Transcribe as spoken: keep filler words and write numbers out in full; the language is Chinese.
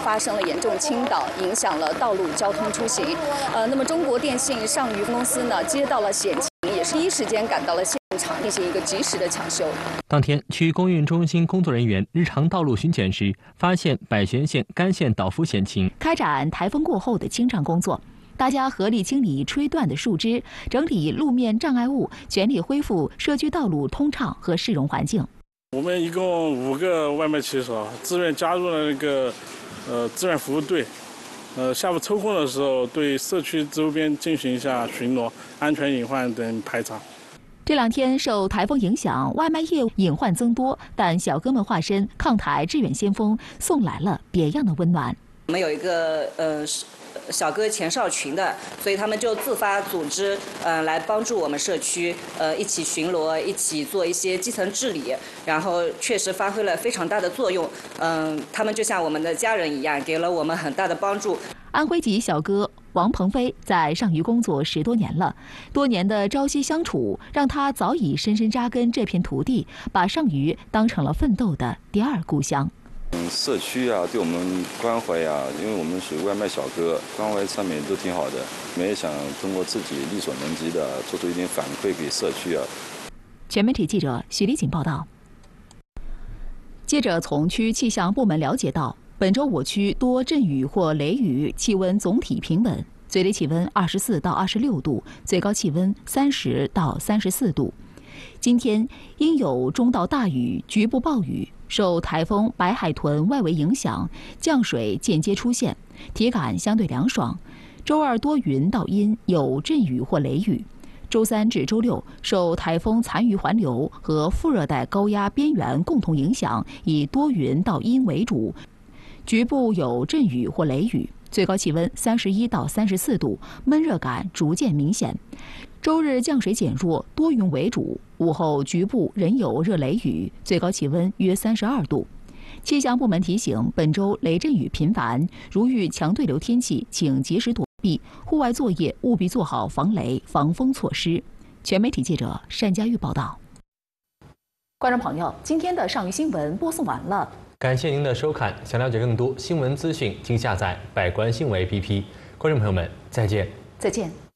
发生了严重倾倒，影响了道路交通出行。呃，那么中国电信上虞公司呢接到了险情，也是第一时间赶到了现场进行一个及时的抢修。 当天，区公运中心工作人员日常道路巡检时，发现百玄线干线倒伏险情， 开展台风过后的清障工作。大家合力清理吹断的树枝，整理路面障碍物，全力恢复社区道路通畅和市容环境。 我们一共五个外卖骑手自愿加入了那个呃志愿服务队，呃下午抽空的时候对社区周边进行一下巡逻、安全隐患等排查。 这两天受台风影响，外卖业务隐患增多，但小哥们化身抗台志愿先锋，送来了别样的温暖。 我们有一个呃。小哥前哨群的，所以他们就自发组织，呃，来帮助我们社区，呃，一起巡逻，一起做一些基层治理，然后确实发挥了非常大的作用。嗯、呃，他们就像我们的家人一样，给了我们很大的帮助。 安徽籍小哥王鹏飞在上虞工作十多年了，多年的朝夕相处让他早已深深扎根这片土地，把上虞当成了奋斗的第二故乡。 嗯，社区啊，对我们关怀啊，因为我们属于外卖小哥，关怀上面都挺好的。我们也想通过自己力所能及的，做出一点反馈给社区啊。 全媒体记者许丽锦报道。记者从区气象部门了解到，本周我区多阵雨或雷雨，气温总体平稳，最低气温二十四到二十六度，最高气温三十到三十四度。今天因有中到大雨、局部暴雨。受台风白海豚外围影响，降水间接出现，体感相对凉爽。周二多云到阴，有阵雨或雷雨。周三至周六受台风残余环流和副热带高压边缘共同影响，以多云到阴为主，局部有阵雨或雷雨。最高气温三十一到三十四度，闷热感逐渐明显。周日降水减弱，多云为主，午后局部仍有热雷雨，最高气温约三十二度。气象部门提醒，本周雷阵雨频繁，如遇强对流天气，请及时躲避，户外作业务必做好防雷防风措施。全媒体记者单佳玉报道。观众朋友，今天的上虞新闻播送完了， 感谢您的收看。想了解更多新闻资讯，请下载百官新闻 A P P。观众朋友们，再见。 再见。